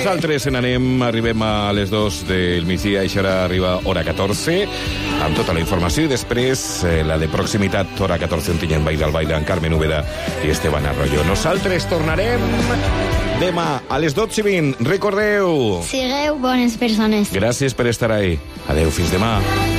Nosaltres se n'anem, arribem a les 2 del migdia, i ara arriba hora 14, amb tota la informació, i després la de proximitat, hora 14, on tinguem Baix del Baile, amb Carmen Úbeda i Esteban Arroyo. Nosaltres tornarem demà a les 12:20. Recordeu... Sigueu bones persones. Gràcies per estar ahí. Adeu, fins demà.